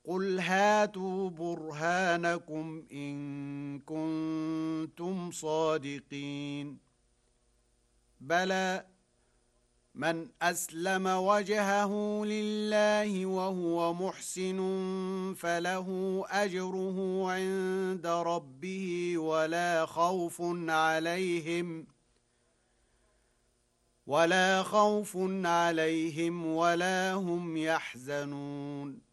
قل هاتوا برهانكم إن كنتم صادقين بلى من أسلم وجهه لله وهو محسن فله أجره عند ربه ولا خوف عليهم ولا هم يحزنون